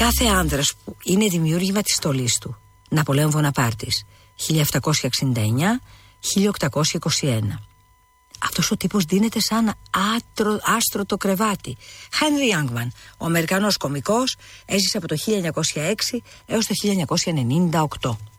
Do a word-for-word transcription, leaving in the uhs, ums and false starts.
κάθε άνδρας που είναι δημιούργημα της στολής του. Ναπολέον Βοναπάρτης, χίλια επτακόσια εξήντα εννιά με χίλια οκτακόσια είκοσι ένα. Αυτός ο τύπος δίνεται σαν άτρο, άστρο το κρεβάτι. Χένρι Ιάνγκμαν, ο Αμερικανός κωμικός, έζησε από το χίλια εννιακόσια έξι έως το χίλια εννιακόσια ενενήντα οκτώ.